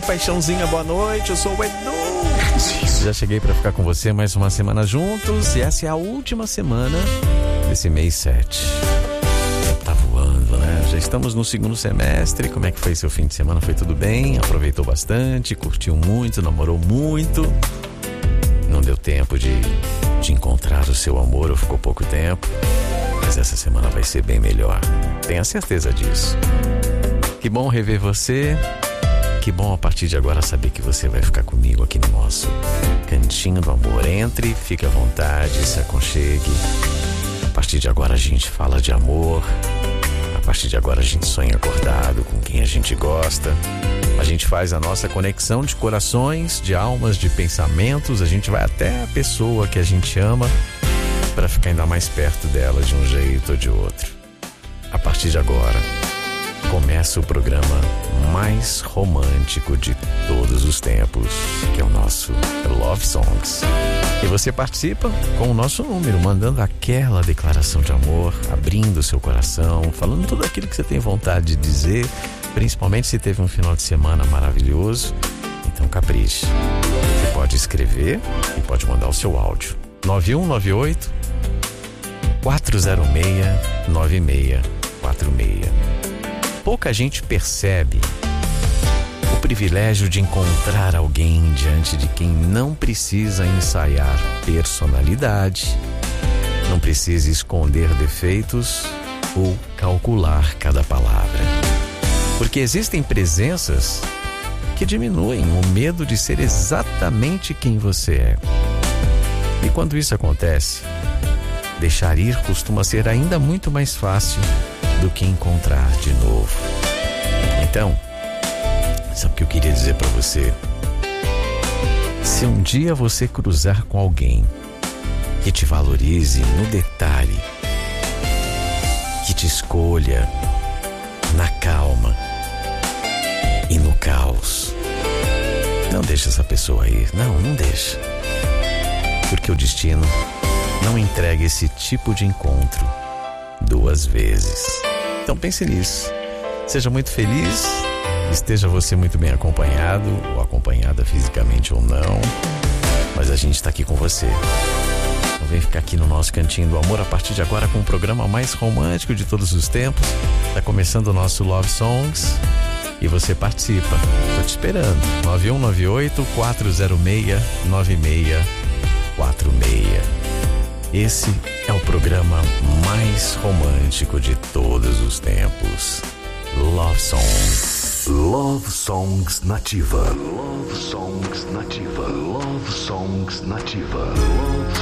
paixãozinha, boa noite, eu sou o Edu. Já cheguei para ficar com você mais uma semana juntos, e essa é a última semana desse mês 7. Tá voando, né? Já estamos no segundo semestre. Como é que foi seu fim de semana? Foi tudo bem? Aproveitou bastante? Curtiu muito? Namorou muito? Não deu tempo de encontrar o seu amor ou ficou pouco tempo? Mas essa semana vai ser bem melhor. Tenha certeza disso. Que bom rever você. Que bom a partir de agora saber que você vai ficar comigo aqui no nosso cantinho do amor. Entre, fique à vontade, se aconchegue. A partir de agora a gente fala de amor. A partir de agora a gente sonha acordado com quem a gente gosta. A gente faz a nossa conexão de corações, de almas, de pensamentos. A gente vai até a pessoa que a gente ama para ficar ainda mais perto dela de um jeito ou de outro. A partir de agora começa o programa mais romântico de todos os tempos, que é o nosso Love Songs. E você participa com o nosso número, mandando aquela declaração de amor, abrindo o seu coração, falando tudo aquilo que você tem vontade de dizer, principalmente se teve um final de semana maravilhoso. Então capriche. Você pode escrever e pode mandar o seu áudio. 9198 406 9646. Pouca gente percebe o privilégio de encontrar alguém diante de quem não precisa ensaiar personalidade, não precisa esconder defeitos ou calcular cada palavra. Porque existem presenças que diminuem o medo de ser exatamente quem você é. E quando isso acontece, deixar ir costuma ser ainda muito mais fácil do que encontrar de novo. Então, sabe o que eu queria dizer para você? Se um dia você cruzar com alguém que te valorize no detalhe, que te escolha na calma e no caos, não deixa essa pessoa ir. Não deixa. Porque o destino não entrega esse tipo de encontro duas vezes. Então pense nisso. Seja muito feliz. Esteja você muito bem acompanhado, ou acompanhada fisicamente ou não, mas a gente está aqui com você. Então vem ficar aqui no nosso cantinho do amor a partir de agora com o programa mais romântico de todos os tempos. Está começando o nosso Love Songs e você participa. Estou te esperando. 9198 406 9646. Esse é o programa mais romântico de todos os tempos. Love Songs. Love Songs Nativa. Love Songs Nativa. Love Songs Nativa. Love